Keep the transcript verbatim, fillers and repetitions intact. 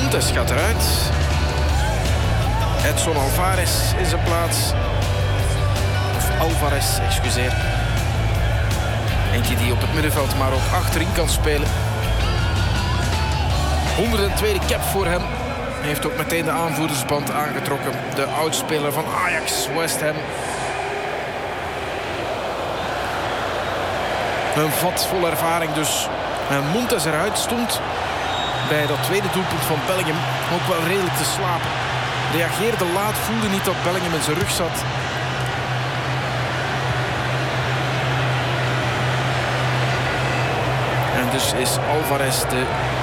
Montes gaat eruit. Edson Alvarez in zijn plaats. Of Alvarez, excuseer. Eentje die op het middenveld maar ook achterin kan spelen. honderdtweede cap voor hem. Hij heeft ook meteen de aanvoerdersband aangetrokken. De oudspeler van Ajax, West Ham. Een vat vol ervaring dus. En Montes eruit stond bij dat tweede doelpunt van Bellingham ook wel redelijk te slapen. Reageerde laat, voelde niet dat Bellingham in zijn rug zat. En dus is Alvarez de